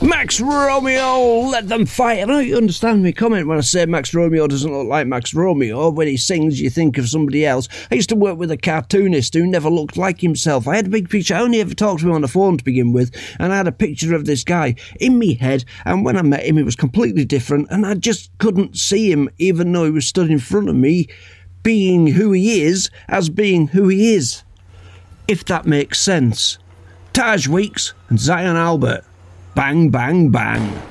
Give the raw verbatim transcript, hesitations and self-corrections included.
Max Romeo, let them fight. I know you understand me comment when I say Max Romeo doesn't look like Max Romeo. When he sings, you think of somebody else. I used to work with a cartoonist who never looked like himself. I had a big picture. I only ever talked to him on the phone to begin with, and I had a picture of this guy in me head, and when I met him, he was completely different, and I just couldn't see him, even though he was stood in front of me, being who he is, as being who he is. If that makes sense. Taj Weeks and Zion Albert. Bang, bang, bang.